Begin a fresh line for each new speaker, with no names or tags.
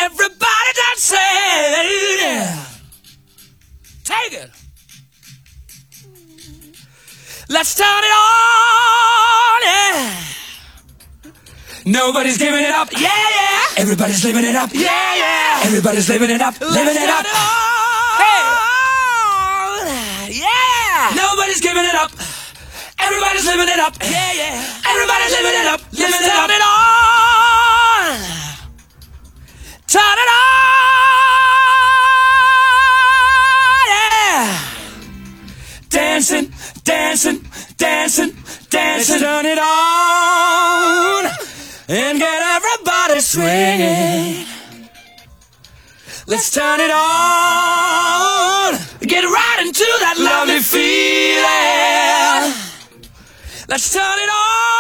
everybody dancing. Yeah. Take it. Let's turn it on. Yeah. Nobody's giving it up. Yeah, yeah. Everybody's living it up. Yeah, yeah. Everybody's living it up. Living it up. Hey. Yeah. Nobody's giving it up. Everybody's living it up. Yeah, yeah. Everybody's living it up. Living it up. Turn it on. Turn it on. Yeah. Dancing, dancing, dancing, dancing. Turn it on and get everybody swinging. Let's turn it on. Get right into that lovely feeling. Let's turn it on.